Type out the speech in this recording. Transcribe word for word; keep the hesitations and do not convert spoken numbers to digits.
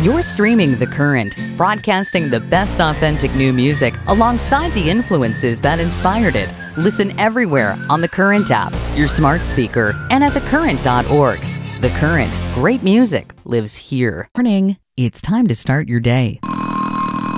You're streaming The Current, broadcasting the best authentic new music alongside the influences that inspired it. Listen everywhere on the Current app, your smart speaker, and at the current dot org. The Current, great music lives here. Morning, it's time to start your day.